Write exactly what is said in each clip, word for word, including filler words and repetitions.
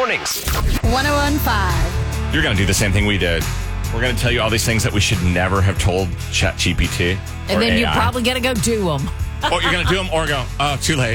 mornings. one oh one point five. You're going to do the same thing we did. We're going to tell you all these things that we should never have told ChatGPT. And then A I. you're probably going to go do them. Or you're going to do them or go, oh, too late.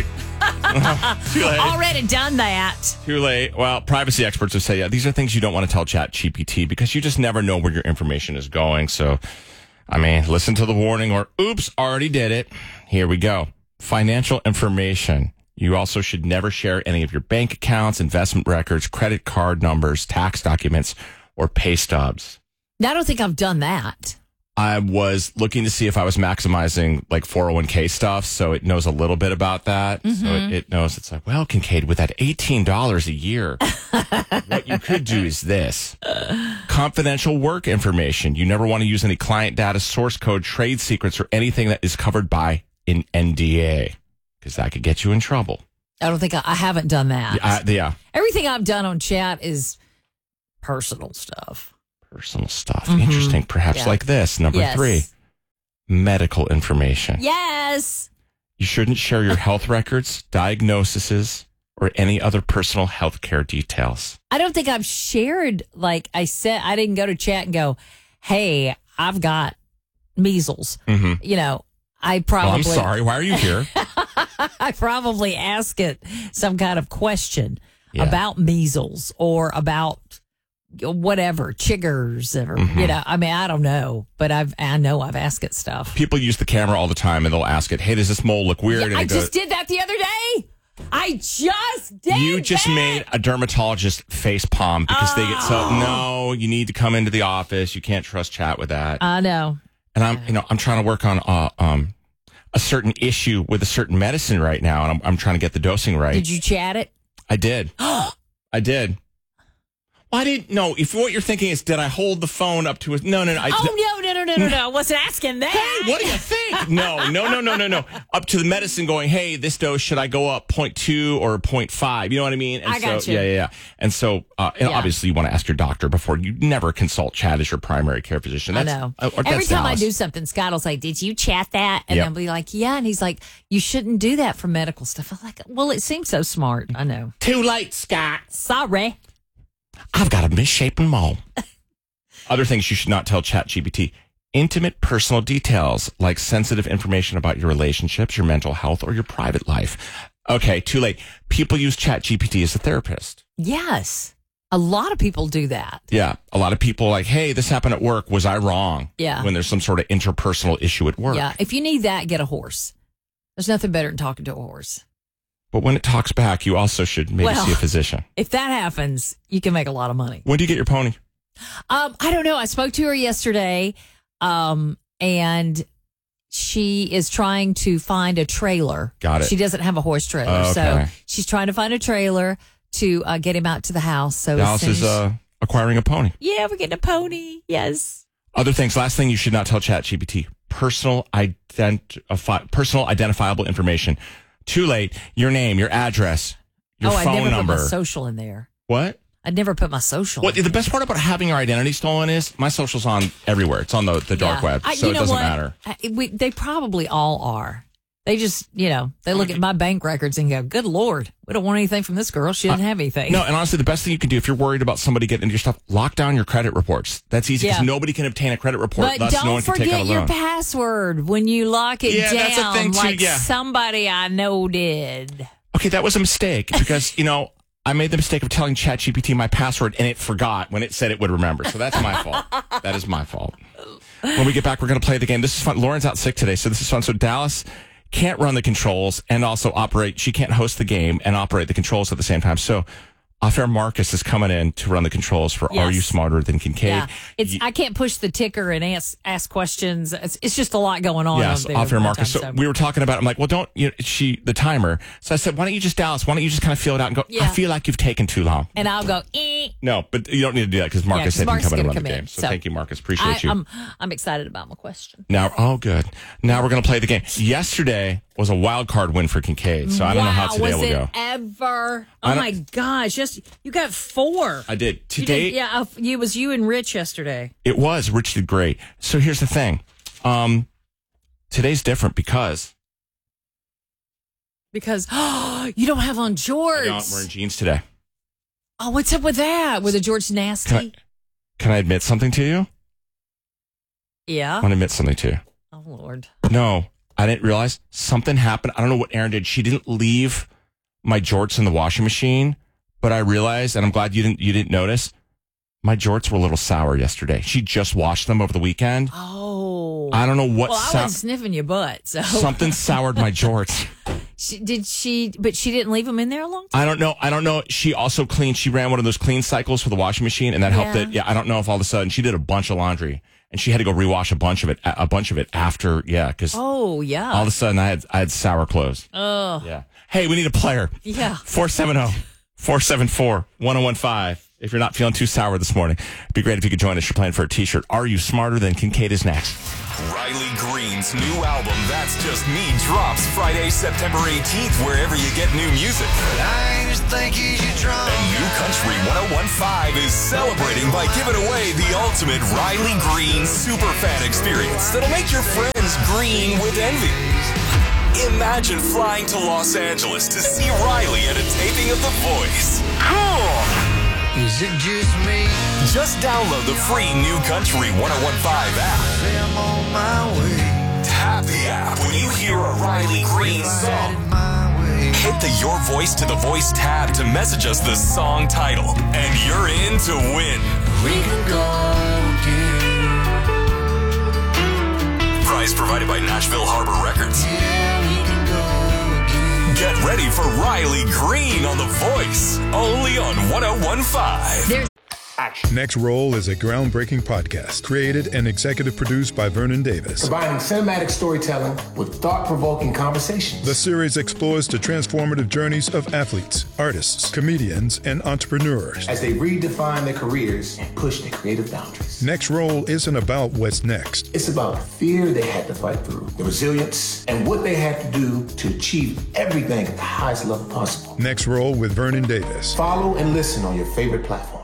Too late. Already done that. Too late. Well, privacy experts would say, yeah, these are things you don't want to tell ChatGPT because you just never know where your information is going. So, I mean, listen to the warning or, oops, already did it. Here we go. Financial information. You also should never share any of your bank accounts, investment records, credit card numbers, tax documents, or pay stubs. I don't think I've done that. I was looking to see if I was maximizing like four oh one k stuff, so it knows a little bit about that. Mm-hmm. So it, it knows it's like, well, Kincaid, with that eighteen dollars a year, what you could do is this. Confidential work information. You never want to use any client data, source code, trade secrets, or anything that is covered by an N D A, because that could get you in trouble. I don't think I, I haven't done that. Yeah, I, yeah. Everything I've done on chat is personal stuff. Personal stuff. Mm-hmm. Interesting. Perhaps Yeah. like this. Number Yes. three, medical information. Yes. You shouldn't share your health records, diagnoses, or any other personal health care details. I don't think I've shared, like I said, I didn't go to chat and go, hey, I've got measles. Mm-hmm. You know, I probably. Well, I'm sorry. Why are you here? I probably ask it some kind of question Yeah. about measles or about whatever, chiggers or, Mm-hmm. you know, I mean, I don't know, but I've, I know I've asked it stuff. People use the camera all the time and they'll ask it, hey, does this mole look weird? Yeah, and I it goes, just did that the other day. I just did You just that. made a dermatologist face palm because they get so, no, you need to come into the office. You can't trust chat with that. I know. And I'm, you know, I'm trying to work on uh, um, a certain issue with a certain medicine right now, and I'm, I'm trying to get the dosing right. Did you chat it? I did. I did. Well, I didn't know. If what you're thinking is, did I hold the phone up to a... No, no, no. I, Oh, no, no, no, no, no, no. I wasn't asking that. Hey, what do you think? No, no, no, no, no, no. Up to the medicine going, hey, this dose, should I go up zero point two or zero point five? You know what I mean? And I so, got you. Yeah, yeah, yeah. And so, uh, and Yeah. obviously, you want to ask your doctor before. You never consult Chad as your primary care physician. I That's, know. uh, or Every that's time Dallas. I do something, Scott will say, did you chat that? And Yep. I'll be like, yeah. And he's like, you shouldn't do that for medical stuff. I'm like, well, it seems so smart. I know. Too late, Scott. Sorry. I've got a misshapen mole. Other things you should not tell ChatGPT. Intimate personal details like sensitive information about your relationships, your mental health, or your private life. Okay, too late. People use ChatGPT as a therapist. Yes. A lot of people do that. Yeah. A lot of people are like, hey, this happened at work. Was I wrong? Yeah. When there's some sort of interpersonal issue at work. Yeah. If you need that, get a horse. There's nothing better than talking to a horse. But when it talks back, you also should maybe Well- see a physician. If that happens, you can make a lot of money. When do you get your pony? Um, I don't know. I spoke to her yesterday, um, and she is trying to find a trailer. Got it. She doesn't have a horse trailer, Oh, so okay. she's trying to find a trailer to uh, get him out to the house. So as Dallas soon is as- uh, acquiring a pony. yeah, we're getting a pony. Yes. Other things. Last thing you should not tell ChatGPT: personal identi- personal identifiable information. Too late. Your name, your address, your oh, I phone never number. put my social in there. What? I'd never put my social. What? in The there. best part about having your identity stolen is my social's on everywhere. It's on the, the dark Yeah. web, I- so you it know doesn't what? matter. I, we, they probably all are. They just, you know, they look at my bank records and go, good Lord, we don't want anything from this girl. She didn't have anything. No, and honestly, the best thing you can do if you're worried about somebody getting into your stuff, lock down your credit reports. That's easy because Yeah. nobody can obtain a credit report. But Thus, don't no one can take out forget a your loan. password when you lock it Yeah, down, that's a thing too, like yeah. somebody I know did. Okay, that was a mistake because, you know, I made the mistake of telling ChatGPT my password and it forgot when it said it would remember. So that's my fault. That is my fault. When we get back, we're going to play the game. This is fun. Lauren's out sick today, so this is fun. So Dallas can't run the controls and also operate. She can't host the game and operate the controls at the same time. So Off-air Marcus is coming in to run the controls for Yes. Are You Smarter Than Kincaid? Yeah, it's Ye- I can't push the ticker and ask ask questions. It's, it's just a lot going on. Yes, on there off-air at one Marcus. So time, we were talking about it. I'm like, well, don't, you know, she, the timer. So I said, why don't you just, Dallas, why don't you just kind of feel it out and go, I Yeah. feel like you've taken too long. and I'll go. Eh. No, but you don't need to do that because Marcus 'cause said he Mark's can come in and gonna run the come game. in. So, So thank you, Marcus. Appreciate I, you. I'm I'm excited about my question. Now, oh, good. Now we're going to play the game. Yesterday was a wild card win for Kincaid, so I don't wow, know how today was will it go. ever? I Oh don't- my gosh! Just you got four. I did. You Today, did- yeah, uh, it was you and Rich yesterday. it was. Rich did great. So here's the thing. Um, today's different because Because you don't have on I jorts. don't, we're in jeans today. Oh, what's up with that? With the George Nasty? Can I, can I admit something to you? Yeah. I want to admit something to you. Oh, Lord. No, I didn't realize something happened. I don't know what Erin did. She didn't leave my jorts in the washing machine, but I realized, and I'm glad you didn't you didn't notice, my jorts were a little sour yesterday. She just washed them over the weekend. Oh. I don't know what. Well, I sou- wasn't sniffing your butt, so. Something soured my jorts. She, did she, but she didn't leave them in there a long time? I don't know. I don't know. She also cleaned, she ran one of those clean cycles for the washing machine, and that helped Yeah. it. Yeah, I don't know if all of a sudden she did a bunch of laundry, and she had to go rewash a bunch of it, a bunch of it after, yeah, because Oh, yeah. all of a sudden I had, I had sour clothes. Oh. Yeah. Hey, we need a player. Yeah. four seven zero, four seven four, one zero one five. If you're not feeling too sour this morning, it'd be great if you could join us. You're playing for a t-shirt. Are You Smarter Than Kincaid is next. Riley Green's new album, That's Just Me, drops Friday, September eighteenth, wherever you get new music. I just think he's your drunk. And New Country ten fifteen is celebrating by giving away the ultimate Riley Green superfan experience that'll make your friends green with envy. Imagine flying to Los Angeles to see Riley at a taping of The Voice. Cool! Is it just me? Just download the free New Country ten fifteen app. Say I'm on my way. Tap the app when you hear a Riley Green song. My way. Hit the Your Voice to the Voice tab to message us the song title, and you're in to win. We can go again. Prize provided by Nashville Harbor Records. Yeah, we can go again. Get ready for Riley Green on The Voice, only on ten fifteen. Next Roll is a groundbreaking podcast created and executive produced by Vernon Davis. Combining cinematic storytelling with thought-provoking conversations. The series explores the transformative journeys of athletes, artists, comedians, and entrepreneurs. As they redefine their careers and push their creative boundaries. Next Roll isn't about what's next. It's about the fear they had to fight through, the resilience, and what they had to do to achieve everything at the highest level possible. Next Roll with Vernon Davis. Follow and listen on your favorite platform.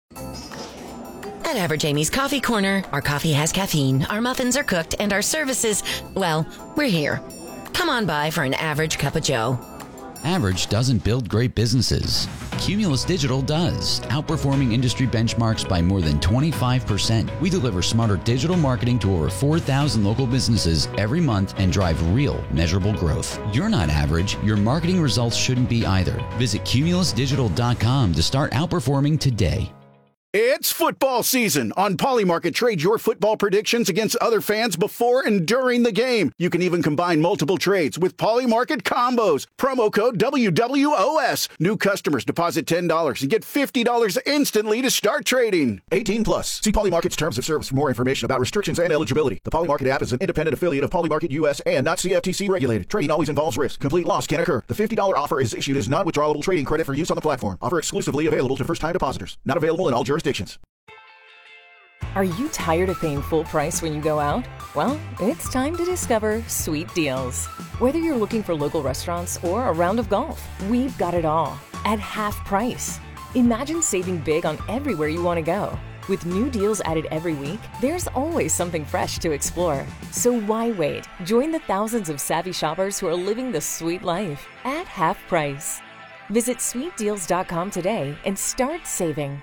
At Average Amy's Coffee Corner, our coffee has caffeine, our muffins are cooked, and our services, well, we're here. Come on by for an average cup of joe. Average doesn't build great businesses. Cumulus Digital does, outperforming industry benchmarks by more than twenty-five percent. We deliver smarter digital marketing to over four thousand local businesses every month and drive real, measurable growth. You're not average. Your marketing results shouldn't be either. Visit cumulus digital dot com to start outperforming today. It's football season. On Polymarket, trade your football predictions against other fans before and during the game. You can even combine multiple trades with Polymarket combos. Promo code W W O S. New customers deposit ten dollars and get fifty dollars instantly to start trading. eighteen plus. See Polymarket's terms of service for more information about restrictions and eligibility. The Polymarket app is an independent affiliate of Polymarket U S and not C F T C regulated. Trading always involves risk. Complete loss can occur. The fifty dollars offer is issued as non-withdrawable trading credit for use on the platform. Offer exclusively available to first-time depositors. Not available in all jurisdictions. Are you tired of paying full price when you go out? Well, it's time to discover Sweet Deals. Whether you're looking for local restaurants or a round of golf, we've got it all at half price. Imagine saving big on everywhere you want to go. With new deals added every week, there's always something fresh to explore. So why wait? Join the thousands of savvy shoppers who are living the sweet life at half price. Visit sweet deals dot com today and start saving.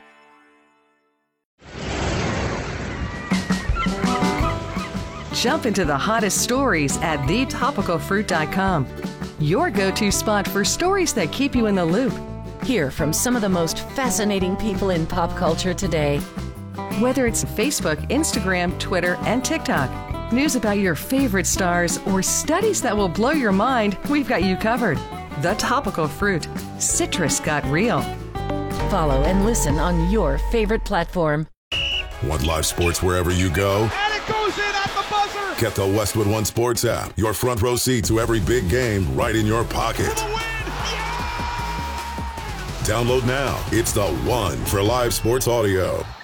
Jump into the hottest stories at the topical fruit dot com. Your go-to spot for stories that keep you in the loop. Hear from some of the most fascinating people in pop culture today. Whether it's Facebook, Instagram, Twitter, and TikTok, news about your favorite stars, or studies that will blow your mind, we've got you covered. The Topical Fruit. Citrus got real. Follow and listen on your favorite platform. Want live sports wherever you go? And it goes in at the buzzer! Get the Westwood One Sports app. Your front row seat to every big game right in your pocket. For the win! Yeah! Download now. It's the one for live sports audio.